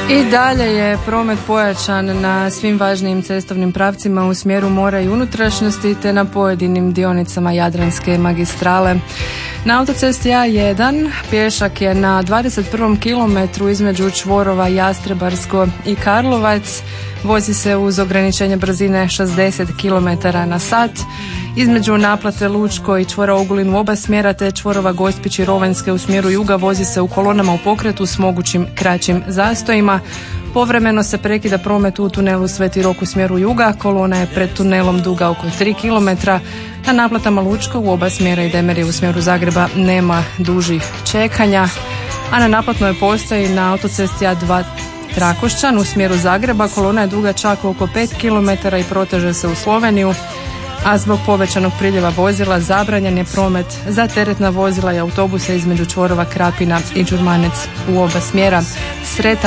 I dalje je promet pojačan na svim važnijim cestovnim pravcima u smjeru mora i unutrašnjosti te na pojedinim dionicama Jadranske magistrale. Na autocesti A1 pješak je na 21. kilometru između čvorova Jastrebarsko i Karlovac. Vozi se uz ograničenje brzine 60 km na sat. Između naplate Lučko i čvora Ogulin u oba smjera te čvorova Gospić i Rovanjske u smjeru juga vozi se u kolonama u pokretu s mogućim kraćim zastojima. Povremeno se prekida promet u tunelu Sveti Rok u smjeru juga, kolona je pred tunelom duga oko 3 km. Na naplatama Lučko u oba smjera i Demerije u smjeru Zagreba nema dužih čekanja, a na naplatnoj postaji na autocesti A2 Trakošćan u smjeru Zagreba kolona je duga čak oko 5 km i proteže se u Sloveniju, a zbog povećanog priljeva vozila zabranjen je promet za teretna vozila i autobuse između čvorova Krapina i Đurmanec u oba smjera. Sretan